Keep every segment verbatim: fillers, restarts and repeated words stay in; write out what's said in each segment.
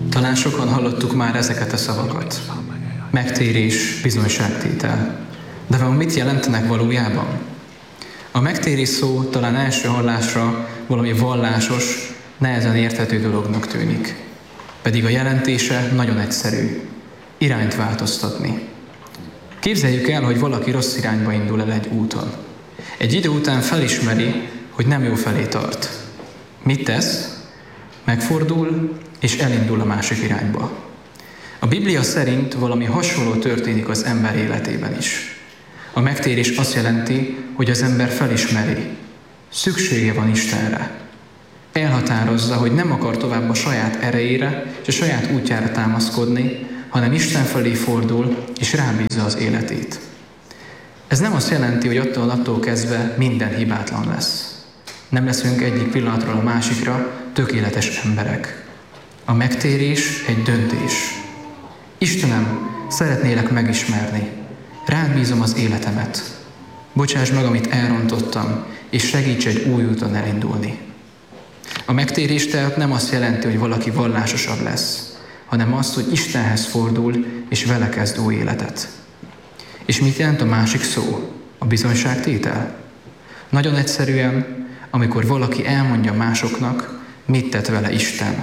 Talán sokan hallottuk már ezeket a szavakat. Megtérés, bizonyságtétel. De vajon mit jelentenek valójában? A megtérés szó talán első hallásra valami vallásos, nehezen érthető dolognak tűnik. Pedig a jelentése nagyon egyszerű. Irányt változtatni. Képzeljük el, hogy valaki rossz irányba indul el egy úton. Egy idő után felismeri, hogy nem jó felé tart. Mit tesz? Megfordul, és elindul a másik irányba. A Biblia szerint valami hasonló történik az ember életében is. A megtérés azt jelenti, hogy az ember felismeri, szüksége van Istenre. Elhatározza, hogy nem akar tovább a saját erejére és a saját útjára támaszkodni, hanem Isten felé fordul és rábízza az életét. Ez nem azt jelenti, hogy attól, attól kezdve minden hibátlan lesz. Nem leszünk egyik pillanatról a másikra tökéletes emberek. A megtérés egy döntés. Istenem, szeretnélek megismerni. Rád bízom az életemet. Bocsáss meg, amit elrontottam, és segíts egy új úton elindulni. A megtérés tehát nem azt jelenti, hogy valaki vallásosabb lesz, hanem azt, hogy Istenhez fordul, és vele kezd új életet. És mit jelent a másik szó? A bizonyságtétel? Nagyon egyszerűen, amikor valaki elmondja másoknak, mit tett vele Isten.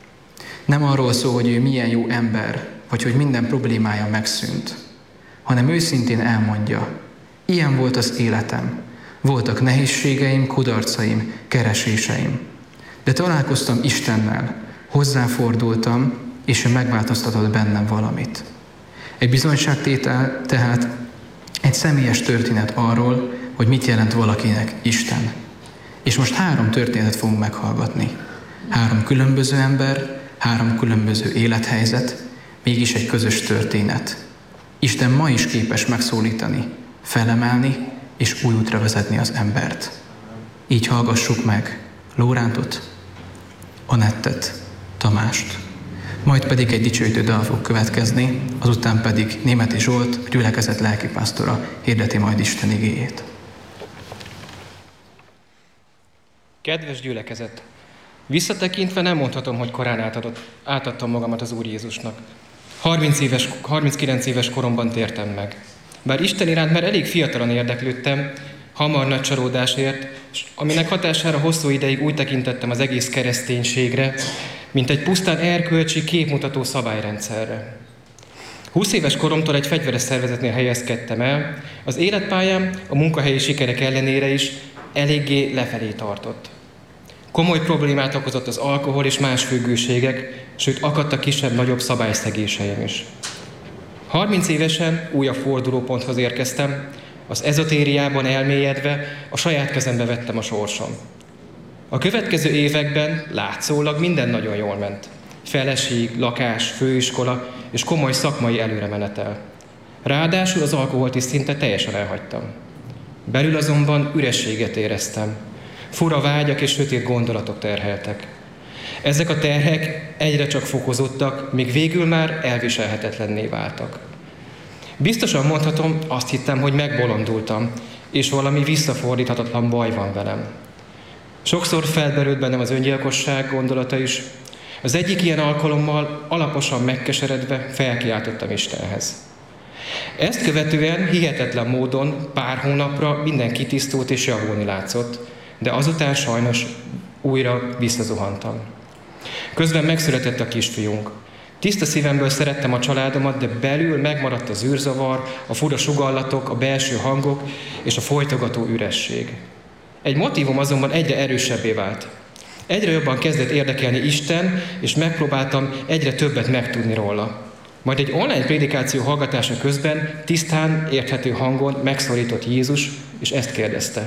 Nem arról szól, hogy ő milyen jó ember, vagy hogy minden problémája megszűnt, hanem őszintén elmondja, ilyen volt az életem, voltak nehézségeim, kudarcaim, kereséseim. De találkoztam Istennel, hozzáfordultam, és ő megváltoztatott bennem valamit. Egy bizonyságtétel tehát egy személyes történet arról, hogy mit jelent valakinek Isten. És most három történetet fogunk meghallgatni. Három különböző ember, három különböző élethelyzet, mégis egy közös történet. Isten ma is képes megszólítani, felemelni és új útra vezetni az embert. Így hallgassuk meg Lórántot, Anettet, Tamást. Majd pedig egy dicsőítő dal fog következni, azután pedig Németi Zsolt, a gyülekezet lelkipásztora hirdeti majd Isten igéjét. Kedves gyülekezet! Visszatekintve nem mondhatom, hogy korán átadott, átadtam magamat az Úr Jézusnak. harminc éves, harminckilenc éves koromban tértem meg. Bár Isten iránt már elég fiatalan érdeklődtem, hamar nagy csalódásért, és aminek hatására hosszú ideig úgy tekintettem az egész kereszténységre, mint egy pusztán erkölcsi, képmutató szabályrendszerre. húsz éves koromtól egy fegyveres szervezetnél helyezkedtem el, az életpályám a munkahelyi sikerek ellenére is eléggé lefelé tartott. Komoly problémát okozott az alkohol és más függőségek, sőt akadtak kisebb-nagyobb szabályszegéseim is. harminc évesen újabb fordulóponthoz érkeztem, az ezotériában elmélyedve a saját kezembe vettem a sorsom. A következő években látszólag minden nagyon jól ment. Feleség, lakás, főiskola és komoly szakmai előremenetel. Ráadásul az alkoholt is szinte teljesen elhagytam. Belül azonban ürességet éreztem. Fura vágyak és sötét gondolatok terheltek. Ezek a terhek egyre csak fokozódtak, míg végül már elviselhetetlenné váltak. Biztosan mondhatom, azt hittem, hogy megbolondultam, és valami visszafordíthatatlan baj van velem. Sokszor felmerült bennem az öngyilkosság gondolata is. Az egyik ilyen alkalommal alaposan megkeseredve felkiáltottam Istenhez. Ezt követően hihetetlen módon pár hónapra minden kitisztult és javulni látszott, de azután sajnos újra visszazuhantam. Közben megszületett a kisfiunk. Tiszta szívemből szerettem a családomat, de belül megmaradt az űrzavar, a fura sugallatok, a belső hangok és a folytogató üresség. Egy motívum azonban egyre erősebbé vált. Egyre jobban kezdett érdekelni Isten, és megpróbáltam egyre többet megtudni róla. Majd egy online prédikáció hallgatása közben tisztán, érthető hangon megszólított Jézus, és ezt kérdezte.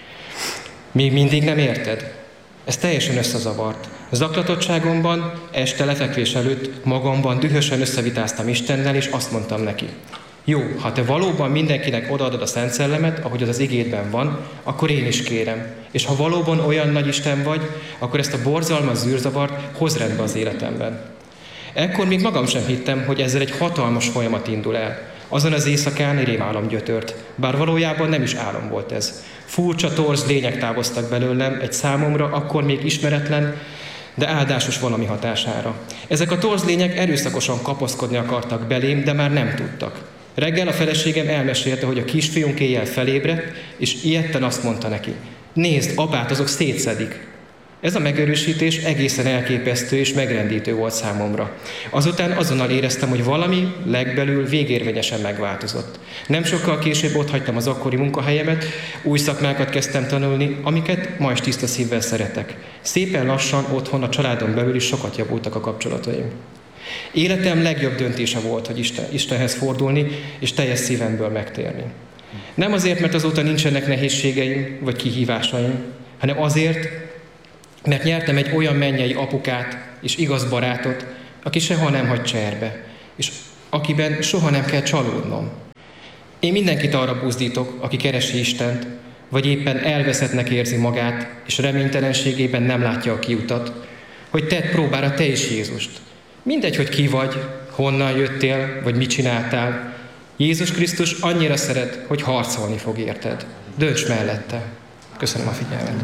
Még mindig nem érted? Ez teljesen összezavart. Zaklatottságomban, este lefekvés előtt magamban dühösen összevitáztam Istennel, és azt mondtam neki. Jó, ha te valóban mindenkinek odaadod a Szent Szellemet, ahogy az az igédben van, akkor én is kérem. És ha valóban olyan nagy Isten vagy, akkor ezt a borzalmas zűrzavart hozd rendbe az életemben. Ekkor még magam sem hittem, hogy ezzel egy hatalmas folyamat indul el. Azon az éjszakán rémálom gyötört, bár valójában nem is álom volt ez. Furcsa, torz lények távoztak belőlem, egy számomra akkor még ismeretlen, de áldásos valami hatására. Ezek a torz lények erőszakosan kapaszkodni akartak belém, de már nem tudtak. Reggel a feleségem elmesélte, hogy a kisfiunk éjjel felébredt, és ijedten azt mondta neki: nézd, apát, azok szétszedik. Ez a megerősítés egészen elképesztő és megrendítő volt számomra. Azután azonnal éreztem, hogy valami legbelül végérvényesen megváltozott. Nem sokkal később otthagytam az akkori munkahelyemet, új szakmákat kezdtem tanulni, amiket ma is tiszta szívvel szeretek. Szépen lassan otthon a családon belül is sokat javultak a kapcsolataim. Életem legjobb döntése volt, hogy Isten, Istenhez fordulni és teljes szívemből megtérni. Nem azért, mert azóta nincsenek nehézségeim vagy kihívásaim, hanem azért, mert nyertem egy olyan mennyei apukát és igaz barátot, aki soha nem hagy cserbe, és akiben soha nem kell csalódnom. Én mindenkit arra buzdítok, aki keresi Istent, vagy éppen elveszettnek érzi magát, és reménytelenségében nem látja a kiutat, hogy tedd próbára te is Jézust. Mindegy, hogy ki vagy, honnan jöttél, vagy mit csináltál. Jézus Krisztus annyira szeret, hogy harcolni fog érted. Dönts mellette. Köszönöm a figyelmet.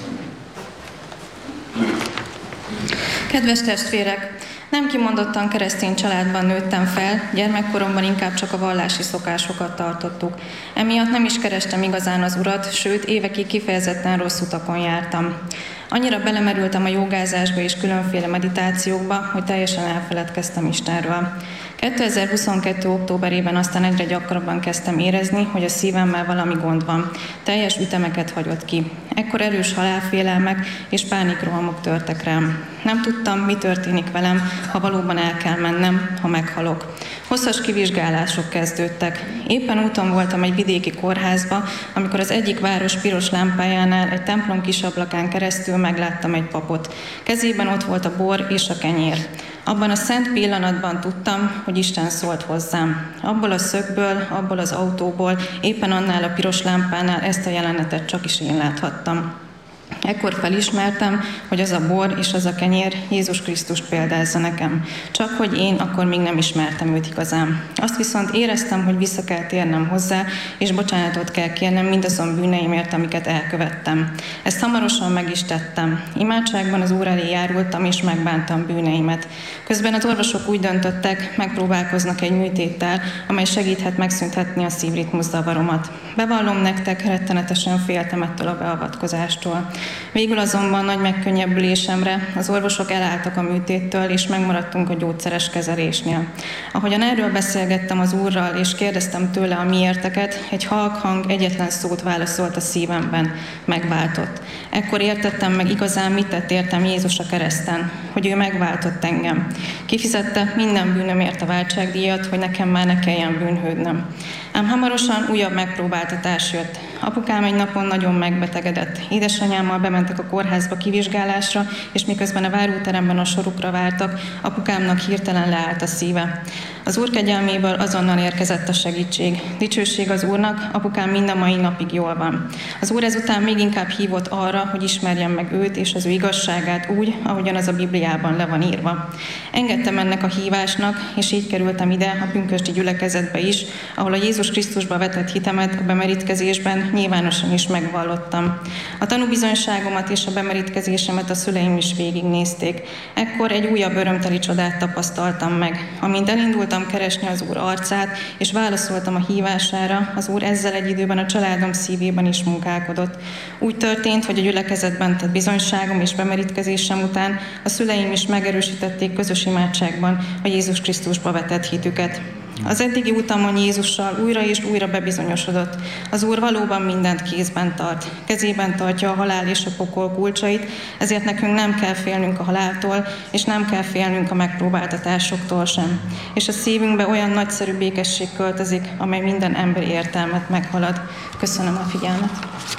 Kedves testvérek! Nem kimondottan keresztény családban nőttem fel, gyermekkoromban inkább csak a vallási szokásokat tartottuk. Emiatt nem is kerestem igazán az Urat, sőt, évekig kifejezetten rossz utakon jártam. Annyira belemerültem a jogázásba és különféle meditációkba, hogy teljesen elfeledkeztem Istenről. kétezer-huszonkettő. októberében aztán egyre gyakrabban kezdtem érezni, hogy a szívemmel valami gond van. Teljes ütemeket hagyott ki. Ekkor erős halálfélelmek és pánikrohamok törtek rám. Nem tudtam, mi történik velem, ha valóban el kell mennem, ha meghalok. Hosszas kivizsgálások kezdődtek. Éppen úton voltam egy vidéki kórházba, amikor az egyik város piros lámpájánál egy templom kisablakán keresztül megláttam egy papot. Kezében ott volt a bor és a kenyér. Abban a szent pillanatban tudtam, hogy Isten szólt hozzám. Abból a szögből, abból az autóból, éppen annál a piros lámpánál ezt a jelenetet csak is én láthattam. Ekkor felismertem, hogy az a bor és az a kenyér Jézus Krisztust példázza nekem. Csak hogy én akkor még nem ismertem őt igazán. Azt viszont éreztem, hogy vissza kell térnem hozzá, és bocsánatot kell kérnem mindazon bűneimért, amiket elkövettem. Ezt hamarosan meg is tettem. Imádságban az Úr elé járultam, és megbántam bűneimet. Közben az orvosok úgy döntöttek, megpróbálkoznak egy műtéttel, amely segíthet megszüntetni a szívritmus zavaromat. Bevallom nektek, rettenetesen féltem ettől a beavatkozástól. Végül azonban nagy megkönnyebbülésemre az orvosok elálltak a műtéttől, és megmaradtunk a gyógyszeres kezelésnél. Ahogyan erről beszélgettem az Úrral, és kérdeztem tőle a miérteket, egy halk hang egyetlen szót válaszolt a szívemben: megváltott. Ekkor értettem meg igazán, mit tett értem Jézus a kereszten, hogy ő megváltott engem. Kifizette minden bűnömért a váltságdíjat, hogy nekem már ne kelljen bűnhődnöm. Ám hamarosan újabb megpróbáltatás jött. Apukám egy napon nagyon megbetegedett. Édesanyámmal bementek a kórházba kivizsgálásra, és miközben a váróteremben a sorukra vártak, apukámnak hirtelen leállt a szíve. Az Úr kegyelméből azonnal érkezett a segítség. Dicsőség az Úrnak, apukám mind a mai napig jól van. Az Úr ezután még inkább hívott arra, hogy ismerjem meg őt és az ő igazságát úgy, ahogyan az a Bibliában le van írva. Engedtem ennek a hívásnak, és így kerültem ide a pünkösdi gyülekezetbe is, ahol a Jézus Krisztusba vetett hitemet a bemerítkezésben nyilvánosan is megvallottam. A tanúbizonyságomat és a bemerítkezésemet a szüleim is végignézték. Ekkor egy újabb örömteli csodát tapasztaltam meg. Amint elindultam keresni az Úr arcát, és válaszoltam a hívására, az Úr ezzel egy időben a családom szívében is munkálkodott. Úgy történt, hogy a gyülekezetben tett bizonyságom és bemerítkezésem után a szüleim is megerősítették közös imádságban a Jézus Krisztusba vetett hitüket. Az eddigi utamon Jézussal újra és újra bebizonyosodott. Az Úr valóban mindent kézben tart. Kezében tartja a halál és a pokol kulcsait, ezért nekünk nem kell félnünk a haláltól, és nem kell félnünk a megpróbáltatásoktól sem. És a szívünkbe olyan nagyszerű békesség költözik, amely minden emberi értelmet meghalad. Köszönöm a figyelmet.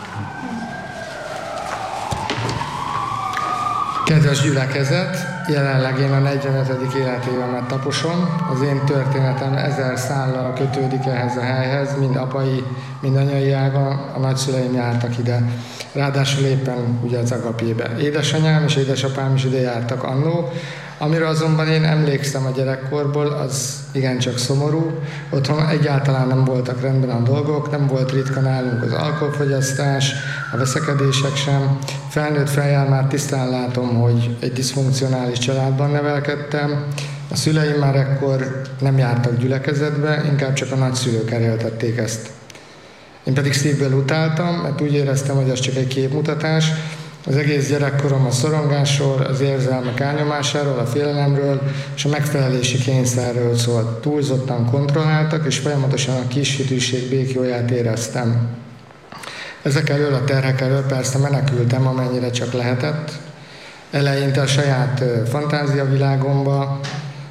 Kedves gyülekezet, jelenleg én a negyvenötödik életévemet taposom. Az én történetem ezer szállal kötődik ehhez a helyhez, mind apai, mind anyai ágon, a nagyszüleim jártak ide. Ráadásul éppen ugye az Agapébe. Édesanyám és édesapám is ide jártak annó. Amire azonban én emlékszem a gyerekkorból, az igencsak szomorú. Otthon egyáltalán nem voltak rendben a dolgok, nem volt ritka nálunk az alkoholfogyasztás, a veszekedések sem. Felnőtt fejjel már tisztán látom, hogy egy diszfunkcionális családban nevelkedtem. A szüleim már ekkor nem jártak gyülekezetbe, inkább csak a nagyszülők erőltették ezt. Én pedig szívből utáltam, mert úgy éreztem, hogy az csak egy képmutatás. Az egész gyerekkorom a szorongásról, az érzelmek elnyomásáról, a félelemről és a megfelelési kényszerről szólt. Túlzottan kontrolláltak, és folyamatosan a kis hitűség békjóját éreztem. Ezek elől, a terhek elől persze menekültem, amennyire csak lehetett. Eleinte a saját fantáziavilágomba,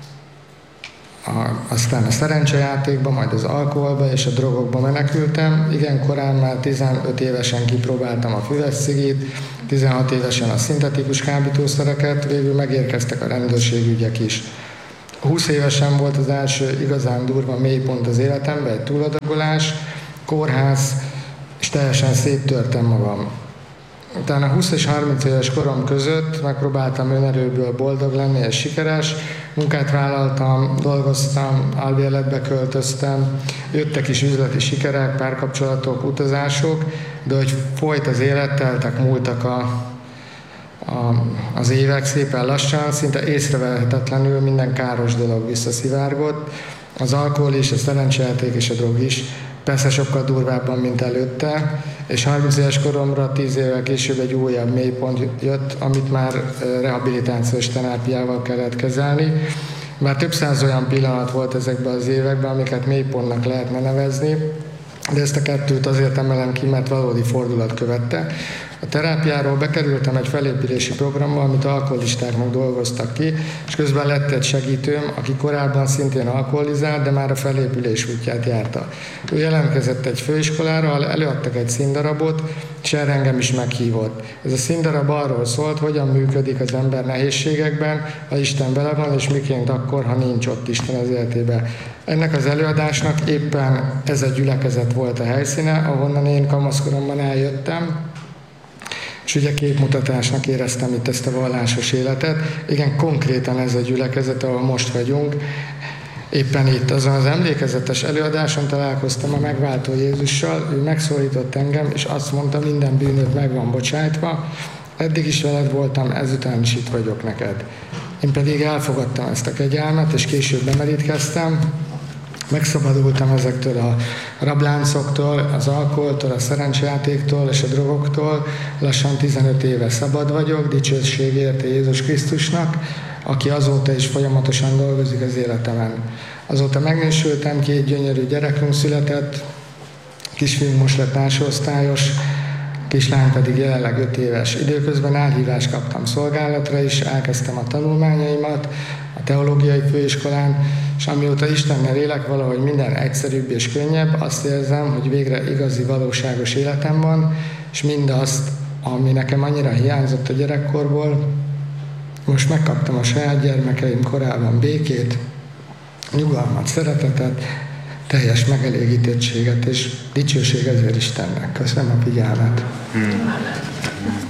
A, aztán a szerencsejátékba, majd az alkoholba és a drogokba menekültem. Igen korán már tizenöt évesen kipróbáltam a füves cigit, tizenhat évesen a szintetikus kábítószereket, végül megérkeztek a rendőrségügyek is. húsz évesen volt az első igazán durva mélypont az életemben, egy túladagolás, kórház, és teljesen széttörtem magam. Utána húsz és harminc éves korom között megpróbáltam önerőből boldog lenni és sikeres, munkát vállaltam, dolgoztam, albérletbe költöztem, jöttek is üzleti sikerek, párkapcsolatok, utazások, de hogy folyt az élet, teltek, múltak a, a, az évek szépen lassan, szinte észrevehetetlenül minden káros dolog visszaszivárgott, az alkohol is, a szerencsejáték és a drog is, persze sokkal durvábban, mint előtte, és harminc éves koromra, tíz évvel később egy újabb mélypont jött, amit már rehabilitációs terápiával kellett kezelni. Már több száz olyan pillanat volt ezekben az években, amiket mélypontnak lehetne nevezni, de ezt a kettőt azért emelem ki, mert valódi fordulat követte. A terápiáról bekerültem egy felépülési programba, amit alkoholistáknak dolgoztak ki, és közben lett egy segítőm, aki korábban szintén alkoholizált, de már a felépülés útját járta. Ő jelentkezett egy főiskolára, ahol előadtak egy színdarabot, és erre engem is meghívott. Ez a színdarab arról szólt, hogyan működik az ember nehézségekben, ha Isten vele van, és miként akkor, ha nincs ott Isten az életében. Ennek az előadásnak éppen ez a gyülekezet volt a helyszíne, ahonnan én kamaszkoromban eljöttem, és ugye képmutatásnak éreztem itt ezt a vallásos életet. Igen, konkrétan ez a gyülekezet, ahol most vagyunk. Éppen itt, azon az emlékezetes előadáson találkoztam a megváltó Jézussal, ő megszólított engem, és azt mondta, minden bűnöd meg van bocsájtva, eddig is veled voltam, ezután is itt vagyok neked. Én pedig elfogadtam ezt a kegyelmet, és később bemerítkeztem, megszabadultam ezektől a rabláncoktól, az alkoholtól, a szerencsejátéktól és a drogoktól. Lassan tizenöt éve szabad vagyok, dicsőség érte Jézus Krisztusnak, aki azóta is folyamatosan dolgozik az életemen. Azóta megnősültem, két gyönyörű gyerekünk született, kisfiunk most lett másodosztályos, kislány pedig jelenleg öt éves. Időközben elhívást kaptam szolgálatra is, elkezdtem a tanulmányaimat a teológiai főiskolán, és amióta Istennel élek, valahogy minden egyszerűbb és könnyebb, azt érzem, hogy végre igazi, valóságos életem van, és mindazt, ami nekem annyira hiányzott a gyerekkorból, most megkaptam a saját gyermekeim korában békét, nyugalmat, szeretetet, teljes megelégítettséget, és dicsőség ezért Istennek. Köszönöm a figyelmet. Hmm.